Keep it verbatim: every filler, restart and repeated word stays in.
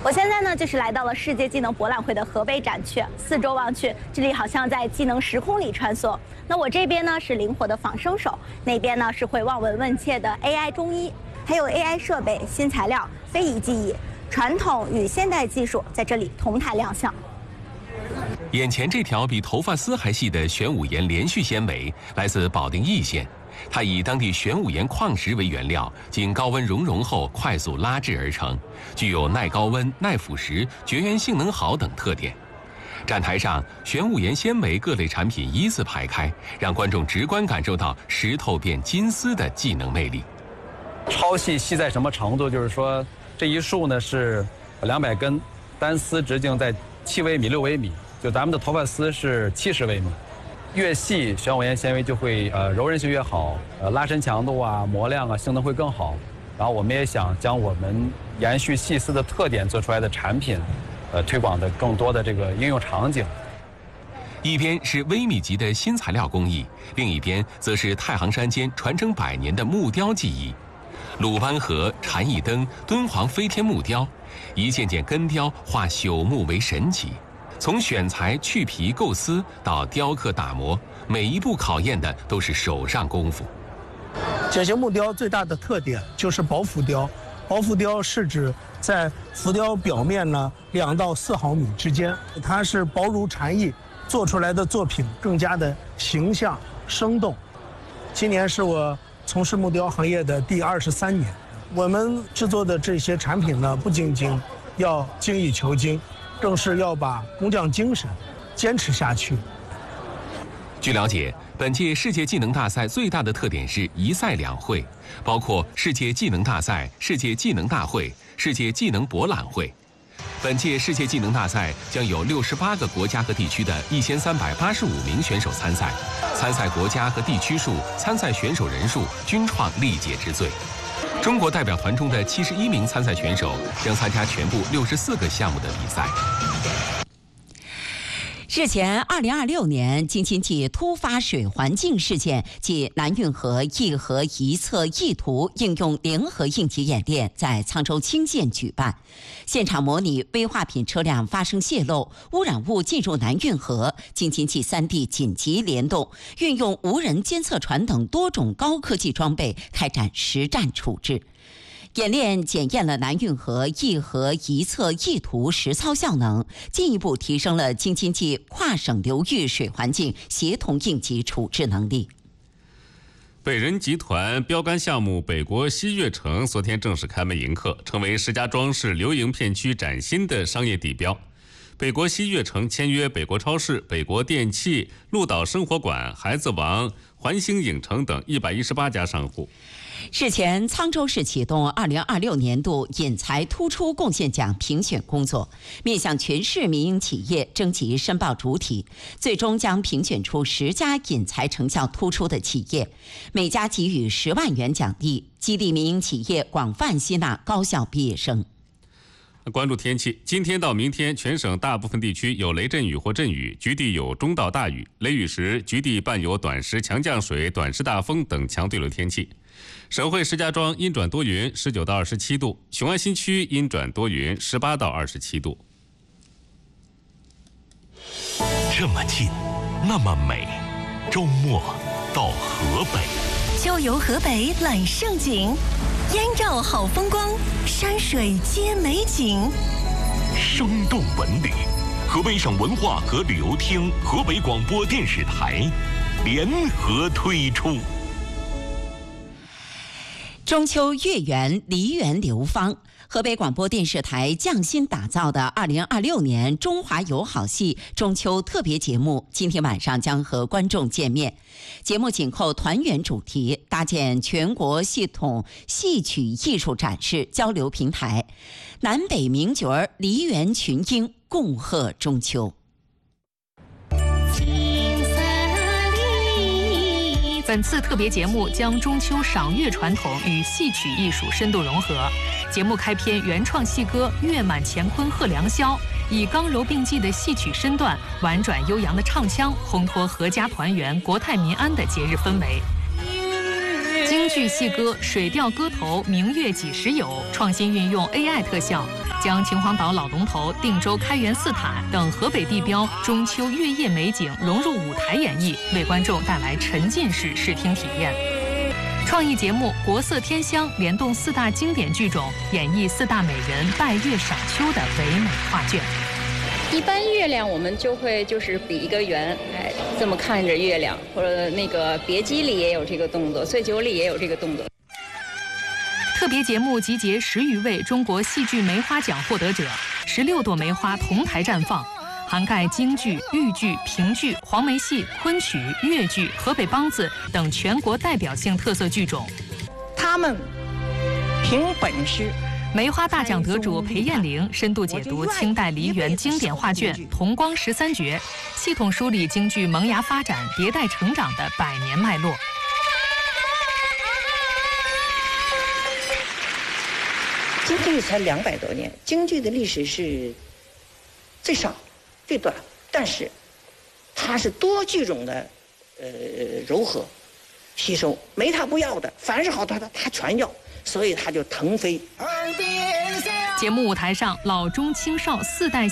我现在呢，就是来到了世界技能博览会的河北展区，四周望去，这里好像在技能时空里穿梭。那我这边呢是灵活的仿生手，那边呢是会望闻问切的 A I 中医，还有 A I 设备、新材料、非遗技艺，传统与现代技术在这里同台亮相。 眼前这条比头发丝还细的玄武岩连续纤维来自保定易县。 它以当地玄武岩矿石为原料，经高温熔融后快速拉制而成，具有耐高温、耐腐蚀、绝缘性能好等特点。展台上，玄武岩纤维各类产品依次排开，让观众直观感受到石头变金丝的技能魅力。 超细细在什么程度？就是说，这一束呢是两百根，单丝直径在七微米、六微米，就咱们的头发丝是七十微米。 越细，玄武岩纤维就会呃柔韧性越好，呃拉伸强度啊、磨亮啊性能会更好。然后我们也想将我们延续细丝的特点做出来的产品，呃推广的更多的这个应用场景。 一边是微米级的新材料工艺，另一边则是太行山间传承百年的木雕技艺。鲁班河、禅意灯、敦煌飞天木雕，一件件根雕化朽木为神奇。 从选材、去皮、构丝到雕刻打磨，每一步考验的都是手上功夫。 简形木雕最大的特点就是薄浮雕。薄浮雕是指在浮雕表面呢两到四毫米之间，它是薄如蝉翼，做出来的作品更加的形象生动。今年是我从事木雕行业的第二十三年，我们制作的这些产品呢，不仅仅要精益求精。 更是要把工匠精神坚持下去。 据了解，本届世界技能大赛最大的特点是一赛两会，包括世界技能大赛、世界技能大会、世界技能博览会。本届世界技能大赛将有六十八个国家和地区的一千三百八十五名选手参赛，参赛国家和地区数、参赛选手人数均创历届之最。 中国代表团中的七十一名参赛选手将参加全部六十四个项目的比赛。 日前，二零二六年京津冀突发水环境事件暨南运河一河一测一图应用联合应急演练在沧州青县举办，现场模拟危化品车辆发生泄漏、污染物进入南运河，京津冀三地紧急联动，运用无人监测船等多种高科技装备开展实战处置。 演练检验了南运河一河一测一图实操效能，进一步提升了京津冀跨省流域水环境协同应急处置能力。 北人集团标杆项目北国西悦城昨天正式开门迎客，成为石家庄市流营片区崭新的商业地标。北国西悦城签约北国超市、北国电器、鹿岛生活馆、孩子王、环星影城等一百一十八家商户。 日前，沧州市启动二零二六年度引才突出贡献奖评选工作，面向全市民营企业征集申报主体，最终将评选出十家引才成效突出的企业，每家给予十万元奖励，激励民营企业广泛吸纳高校毕业生。 关注天气，今天到明天，全省大部分地区有雷阵雨或阵雨，局地有中到大雨。雷雨时，局地伴有短时强降水、短时大风等强对流天气。省会石家庄阴转多云，十九到二十七度；雄安新区阴转多云，十八到二十七度。 这么近，那么美，周末到河北。 秋游河北揽胜景，燕赵好风光，山水皆美景。 生动文旅，河北省文化和旅游厅、河北广播电视台联合推出。 中秋月圆，梨园流芳。 河北广播电视台匠心打造的二零二六年中华友好戏中秋特别节目，今天晚上将和观众见面。节目紧扣团圆主题，搭建全国系统戏曲艺术展示交流平台，南北名角儿梨园群英共贺中秋。 本次特别节目将中秋赏月传统与戏曲艺术深度融合。节目开篇原创戏歌《月满乾坤贺良宵》，以刚柔并济的戏曲身段、婉转悠扬的唱腔，烘托阖家团圆、国泰民安的节日氛围。京剧戏歌《水调歌头·明月几时有》，创新运用 A I 特效， 将秦皇岛老龙头、定州开元寺塔等河北地标中秋月夜美景融入舞台演绎，为观众带来沉浸式视听体验。创意节目《国色天香》联动四大经典剧种，演绎四大美人拜月赏秋的唯美画卷。 一般月亮我们就会就是比一个圆，哎，这么看着月亮，或者那个别姬里也有这个动作，醉酒里也有这个动作。 特别节目集结十余位中国戏剧梅花奖获得者，十六朵梅花同台绽放，涵盖京剧、豫剧、评剧、黄梅戏、昆曲、越剧、河北梆子等全国代表性特色剧种。 他们凭本事。 梅花大奖得主裴艳玲深度解读清代梨园经典画卷《同光十三绝》，系统梳理京剧萌芽发展、迭代成长的百年脉络。 京剧才两百多年，京剧的历史是最少、最短，但是它是多剧种的呃糅合、吸收，没它不要的，凡是好它它全要。所以他就腾飞。 节目舞台上，老中青少四代